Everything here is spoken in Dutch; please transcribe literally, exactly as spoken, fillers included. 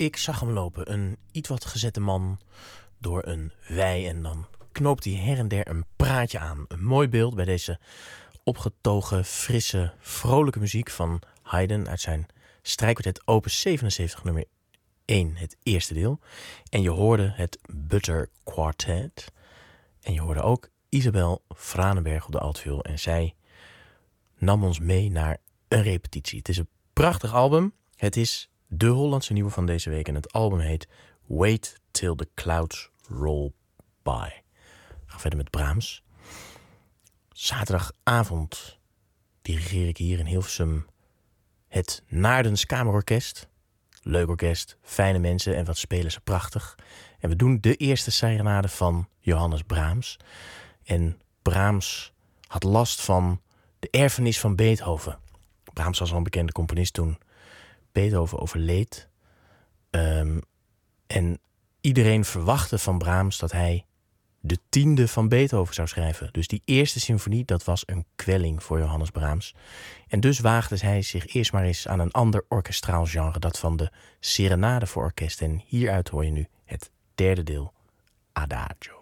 Ik zag hem lopen, een iets wat gezette man door een wei en dan knoopt hij her en der een praatje aan. Een mooi beeld bij deze opgetogen, frisse, vrolijke muziek van Haydn uit zijn strijkkwartet opus zevenenzeventig nummer één, het eerste deel. En je hoorde het Butter Quartet. En je hoorde ook Isabel Franenberg op de altviool. En zij nam ons mee naar een repetitie. Het is een prachtig album. Het is de Hollandse nieuwe van deze week. En het album heet Wait Till the Clouds Roll By. We gaan verder met Brahms. Zaterdagavond dirigeer ik hier in Hilversum het Naardens Kamerorkest. Leuk orkest, fijne mensen en wat spelen ze prachtig. En we doen de eerste serenade van Johannes Brahms. En Brahms had last van de erfenis van Beethoven. Brahms was al een bekende componist toen Beethoven overleed. Um, en iedereen verwachtte van Brahms dat hij de tiende van Beethoven zou schrijven. Dus die eerste symfonie, dat was een kwelling voor Johannes Brahms. En dus waagde hij zich eerst maar eens aan een ander orkestraal genre, dat van de serenade voor orkest. En hieruit hoor je nu het derde deel, Adagio.